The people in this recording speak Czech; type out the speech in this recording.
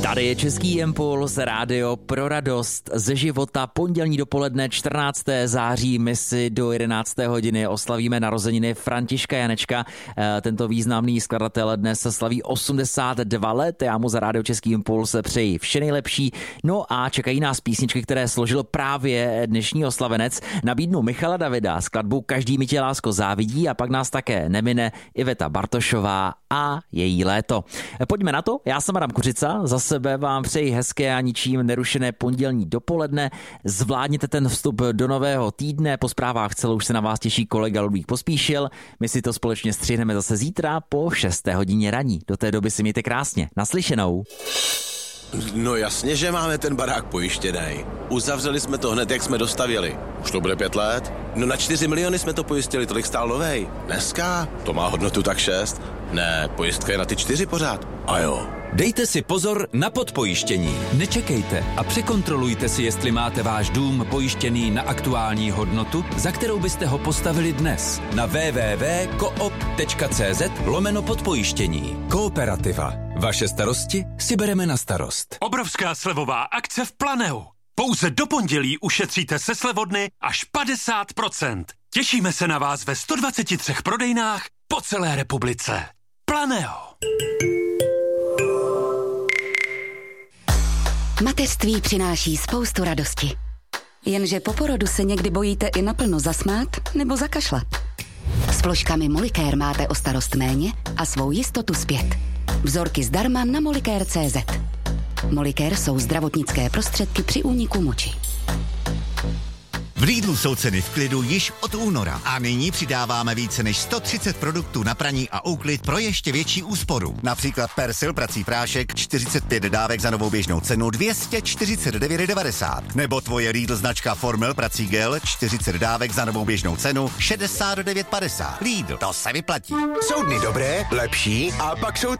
Tady je Český impuls, rádio pro radost ze života. Pondělní dopoledne 14. září, my si do 11. hodiny oslavíme narozeniny Františka Janečka. Tento významný skladatel dnes slaví 82 let. Já mu za rádio Český impuls přeji vše nejlepší. No a čekají nás písničky, které složil právě dnešní oslavenec. Nabídnu Michala Davida, skladbu Každý mi tě, lásko, závidí, a pak nás také nemine Iveta Bartošová a její léto. Pojďme na to, já jsem Adam Kuřica, za sebe vám přeji hezké a ničím nerušené pondělní dopoledne. Zvládněte ten vstup do nového týdne, po zprávách celou už se na vás těší kolega Ludvík Pospíšil. My si to společně střihneme zase zítra po 6. hodině raní. Do té doby si mějte krásně. Naslyšenou. No jasně, že máme ten barák pojištěný. Uzavřeli jsme to hned, jak jsme dostavěli. Už to bude 5 let? No na 4 miliony jsme to pojistili, tolik stál novej. Dneska? To má hodnotu tak 6. Ne, pojistka je na ty 4 pořád. A jo. Dejte si pozor na podpojištění. Nečekejte a překontrolujte si, jestli máte váš dům pojištěný na aktuální hodnotu, za kterou byste ho postavili dnes na www.koop.cz/podpojištění. Kooperativa. Vaše starosti si bereme na starost. Obrovská slevová akce v Planeu. Pouze do pondělí ušetříte se slevodny až 50%. Těšíme se na vás ve 123 prodejnách po celé republice. Planeu. Mateřství přináší spoustu radosti. Jenže po porodu se někdy bojíte i naplno zasmát nebo zakašlat. S vložkami Molicare máte o starost méně a svou jistotu zpět. Vzorky zdarma na Molicare.cz. Molicare jsou zdravotnické prostředky při úniku moči. V Lidlu jsou ceny v klidu již od února a nyní přidáváme více než 130 produktů na praní a úklid pro ještě větší úsporu. Například Persil prací prášek 45 dávek za novou běžnou cenu 249,90. Nebo tvoje Lidl značka Formel prací gel 40 dávek za novou běžnou cenu 69,50. Lidl, to se vyplatí. Jsou dny dobré, lepší a pak jsou